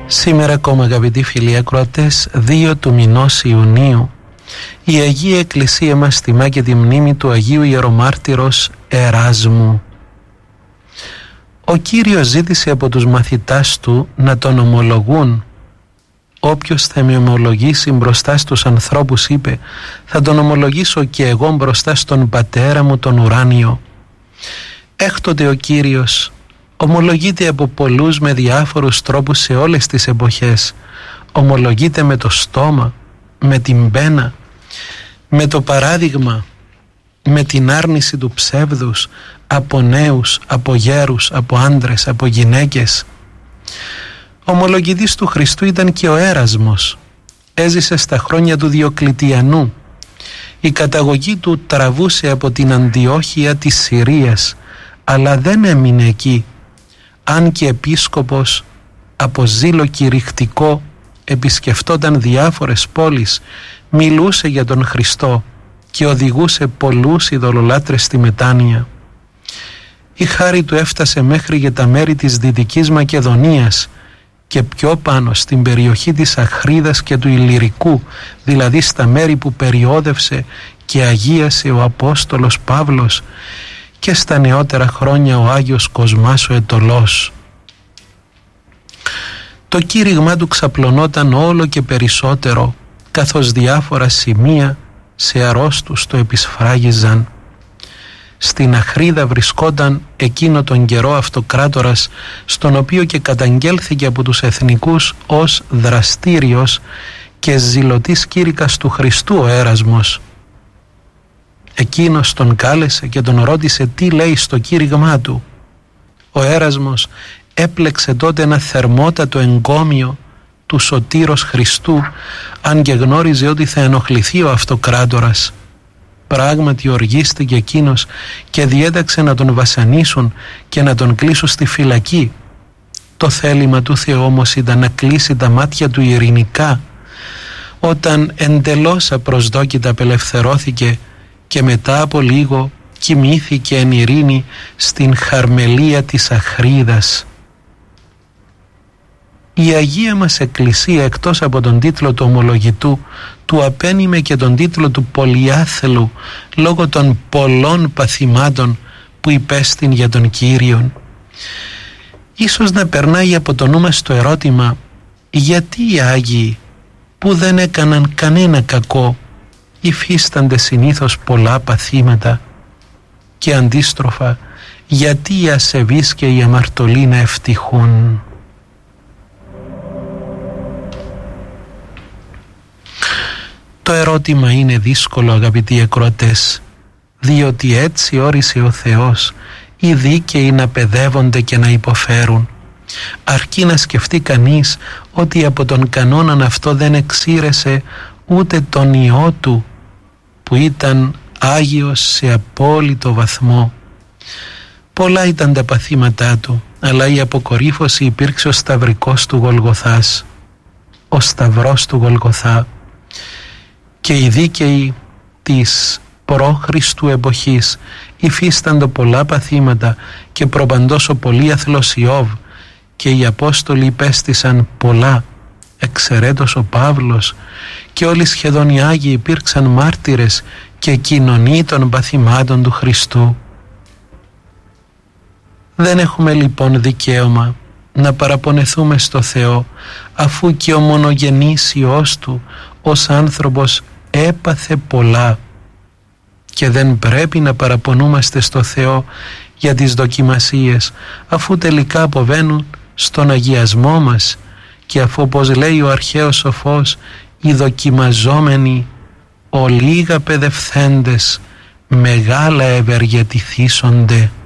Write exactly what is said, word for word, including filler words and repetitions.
Σήμερα ακόμα, αγαπητοί φίλοι ακροατές, δύο του μηνός Ιουνίου, η Αγία Εκκλησία μας τιμά και τη μνήμη του Αγίου Ιερομάρτυρος Εράσμου. Ο Κύριος ζήτησε από τους μαθητάς του να τον ομολογούν. Όποιος θα με ομολογήσει μπροστά στους ανθρώπους, είπε, θα τον ομολογήσω και εγώ μπροστά στον Πατέρα μου τον ουράνιο. Έκτοτε ο Κύριος ομολογείται από πολλούς με διάφορους τρόπους σε όλες τις εποχές. Ομολογείται με το στόμα, με την πένα, με το παράδειγμα, με την άρνηση του ψεύδους, από νέους, από γέρους, από άντρες, από γυναίκες. Ομολογητής του Χριστού ήταν και ο Έρασμος. Έζησε στα χρόνια του Διοκλητιανού. Η καταγωγή του τραβούσε από την Αντιόχεια της Συρίας, αλλά δεν έμεινε εκεί. Αν και επίσκοπος, από ζήλο κηρυκτικό επισκεφτόταν διάφορες πόλεις, μιλούσε για τον Χριστό και οδηγούσε πολλούς ειδωλολάτρες στη μετάνοια. Η χάρη του έφτασε μέχρι για τα μέρη της Δυτικής Μακεδονίας και πιο πάνω στην περιοχή της Αχρίδας και του Ηλυρικού, δηλαδή στα μέρη που περιόδευσε και αγίασε ο Απόστολος Παύλος, και στα νεότερα χρόνια ο Άγιος Κοσμάς ο Αιτωλός. Το κήρυγμά του ξαπλωνόταν όλο και περισσότερο, καθώς διάφορα σημεία σε αρρώστους το επισφράγιζαν. Στην Αχρίδα βρισκόταν εκείνο τον καιρό αυτοκράτορας, στον οποίο και καταγγέλθηκε από τους εθνικούς ως δραστήριος και ζηλωτής κήρυκας του Χριστού ο Έρασμος. Εκείνος τον κάλεσε και τον ρώτησε τι λέει στο κήρυγμά του. Ο Έρασμος έπλεξε τότε ένα θερμότατο εγκόμιο του σωτήρος Χριστού, αν και γνώριζε ότι θα ενοχληθεί ο αυτοκράτορας. Πράγματι οργίστηκε εκείνος και διέταξε να τον βασανίσουν και να τον κλείσουν στη φυλακή. Το θέλημα του Θεού όμως ήταν να κλείσει τα μάτια του ειρηνικά. Όταν εντελώς απροσδόκητα απελευθερώθηκε και μετά από λίγο κοιμήθηκε εν ειρήνη στην χαρμελία της Αχρίδας. Η Αγία μας Εκκλησία, εκτός από τον τίτλο του ομολογητού, του απένιμε και τον τίτλο του πολυάθελου, λόγω των πολλών παθημάτων που υπέστην για τον Κύριον. Ίσως να περνάει από το νου μας το ερώτημα, γιατί οι Άγιοι που δεν έκαναν κανένα κακό υφίστανται συνήθως πολλά παθήματα, και αντίστροφα, γιατί οι ασεβείς και οι αμαρτωλοί να ευτυχούν. Το ερώτημα είναι δύσκολο, αγαπητοί ακροατές, διότι έτσι όρισε ο Θεός οι δίκαιοι να παιδεύονται και να υποφέρουν. Αρκεί να σκεφτεί κανείς ότι από τον κανόναν αυτό δεν εξήρεσε ούτε τον Υιό του, που ήταν Άγιος σε απόλυτο βαθμό. Πολλά ήταν τα παθήματά του, αλλά η αποκορύφωση υπήρξε ο σταυρικός του Γολγοθάς, ο σταυρός του Γολγοθά. Και οι δίκαιοι της προ-Χριστού εποχής υφίσταντο πολλά παθήματα και προπαντός ο πολύαθλος Ιώβ, και οι Απόστολοι υπέστησαν πολλά, εξαιρέτως ο Παύλος, και όλοι σχεδόν οι Άγιοι υπήρξαν μάρτυρες και κοινωνοί των παθημάτων του Χριστού. Δεν έχουμε λοιπόν δικαίωμα να παραπονεθούμε στο Θεό, αφού και ο μονογενής Υιός του ως άνθρωπος έπαθε πολλά, και δεν πρέπει να παραπονούμαστε στο Θεό για τις δοκιμασίες, αφού τελικά αποβαίνουν στον αγιασμό μας, και αφού, όπως λέει ο αρχαίος σοφός, οι δοκιμαζόμενοι ολίγα παιδευθέντες μεγάλα ευεργετηθήσονται.